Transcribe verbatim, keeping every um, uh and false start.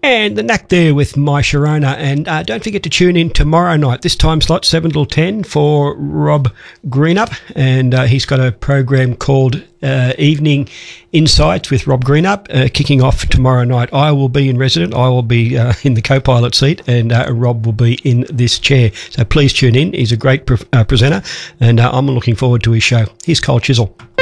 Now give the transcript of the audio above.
And the knack there with My Sharona. And uh, don't forget to tune in tomorrow night, this time slot, seven till ten, for Rob Greenup. And uh, he's got a program called uh, Evening Insights with Rob Greenup, uh, kicking off tomorrow night. I will be in resident. I will be uh, in the co-pilot seat, and uh, Rob will be in this chair. So please tune in. He's a great pre- uh, presenter, and uh, I'm looking forward to his show. Here's Cole Chisel.